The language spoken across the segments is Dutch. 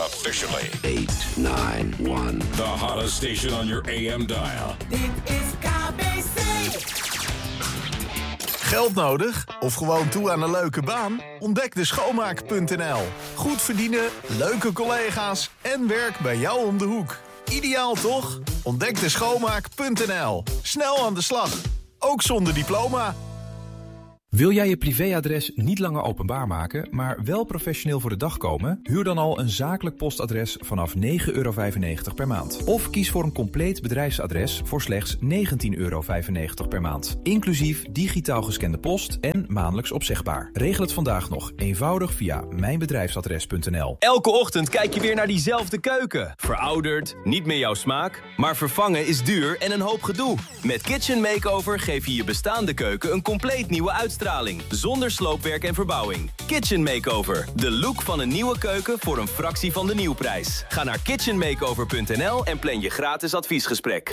officially 891. the hottest station on your AM dial. Dit is KBC. Geld nodig? Of gewoon toe aan een leuke baan? Ontdek de schoonmaak.nl. Goed verdienen, leuke collega's en werk bij jou om de hoek. Ideaal toch? Ontdek de schoonmaak.nl. Snel aan de slag. Ook zonder diploma. Wil jij je privéadres niet langer openbaar maken, maar wel professioneel voor de dag komen? Huur dan al een zakelijk postadres vanaf €9,95 per maand. Of kies voor een compleet bedrijfsadres voor slechts €19,95 per maand. Inclusief digitaal gescande post en maandelijks opzegbaar. Regel het vandaag nog eenvoudig via mijnbedrijfsadres.nl. Elke ochtend kijk je weer naar diezelfde keuken. Verouderd, niet meer jouw smaak, maar vervangen is duur en een hoop gedoe. Met Kitchen Makeover geef je je bestaande keuken een compleet nieuwe uitstraling. Zonder sloopwerk en verbouwing. Kitchen Makeover. De look van een nieuwe keuken voor een fractie van de nieuwprijs. Ga naar kitchenmakeover.nl en plan je gratis adviesgesprek.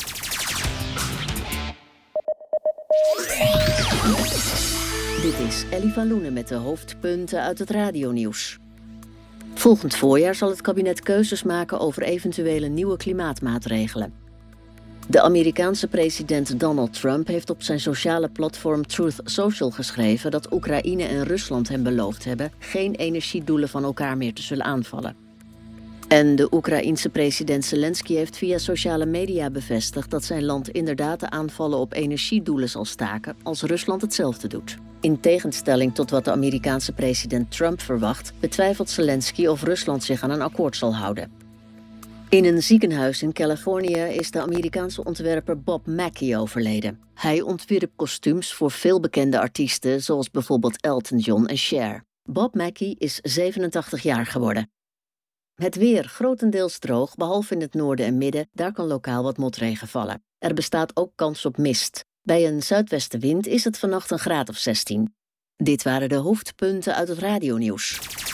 Dit is Ellie van Loenen met de hoofdpunten uit het radionieuws. Volgend voorjaar zal het kabinet keuzes maken over eventuele nieuwe klimaatmaatregelen. De Amerikaanse president Donald Trump heeft op zijn sociale platform Truth Social geschreven dat Oekraïne en Rusland hem beloofd hebben geen energiedoelen van elkaar meer te zullen aanvallen. En de Oekraïense president Zelensky heeft via sociale media bevestigd dat zijn land inderdaad de aanvallen op energiedoelen zal staken als Rusland hetzelfde doet. In tegenstelling tot wat de Amerikaanse president Trump verwacht, betwijfelt Zelensky of Rusland zich aan een akkoord zal houden. In een ziekenhuis in Californië is de Amerikaanse ontwerper Bob Mackie overleden. Hij ontwierp kostuums voor veel bekende artiesten, zoals bijvoorbeeld Elton John en Cher. Bob Mackie is 87 jaar geworden. Het weer grotendeels droog, behalve in het noorden en midden. Daar kan lokaal wat motregen vallen. Er bestaat ook kans op mist. Bij een zuidwestenwind is het vannacht een graad of 16. Dit waren de hoofdpunten uit het radionieuws.